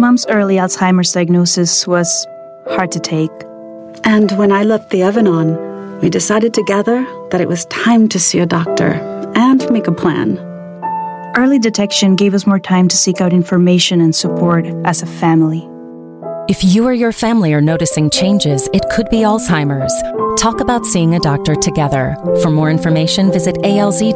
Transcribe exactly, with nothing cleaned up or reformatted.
Mom's early Alzheimer's diagnosis was hard to take. And when I left the oven on, we decided together that it was time to see a doctor and make a plan. Early detection gave us more time to seek out information and support as a family. If you or your family are noticing changes, it could be Alzheimer's. Talk about seeing a doctor together. For more information, visit A L Z